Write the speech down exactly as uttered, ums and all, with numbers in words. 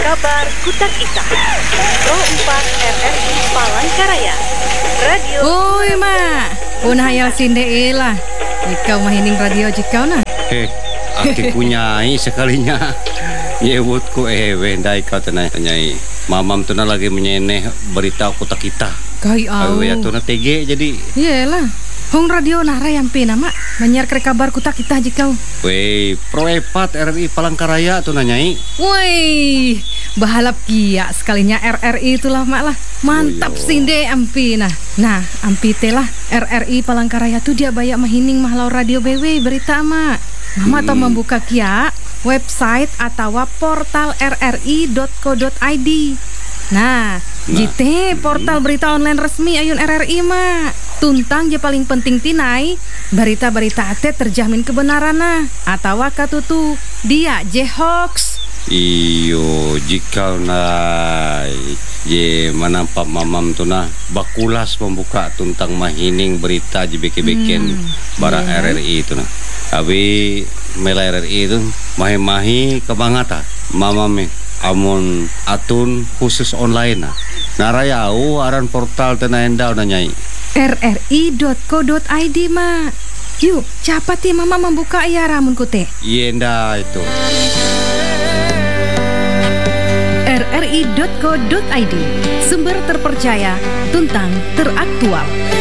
Kabar Kutak Ita Pro empat R R I Palangkaraya Radio. Oi mak, punah hayal sinde lah. Ikau mahining radio jikau nah. Heh, aki kunyai sekalinya. Yewutku ewe ndai kau tenai nyai. Mamam tuna lagi menyeneh berita Kutak Ita. Kai au. Awe tuna T G jadi. Iyalah. Hong radio nara yang pina mak menyiar ke kabar Kutak Ita jikau. Wei, Pro empat R R I Palangkaraya tuna nyai. Woi, bahalap kia sekalinya R R I itulah mak lah. Mantap Oh, sinde ampi nah. Nah, ampi telah R R I Palangkaraya tuh dia bayak mahining mahlau radio B W berita mak. Mama tau membuka kia website atau portal r r i dot co dot i d. Nah, Nah, jite portal berita online resmi ayun R R I mak. Tuntang je paling penting tinai berita-berita ate terjamin kebenaran nah atau katutu dia je hoax. Iyo, jika nai ye manampak mamam tuna bakulas membuka tuntang mahining berita je beke-beken Hmm, bara yeah. R R I itu nah. Abi mela R R I itu mahi-mahi kebangata mamam amun atun khusus online nah. Naraya au aran portal tena endau na nyai. r r i dot co dot i d mak. Yuk, cepat ya mama membuka ya ramun kute. Yenda itu. r r i dot co dot i d, sumber terpercaya, tuntang teraktual.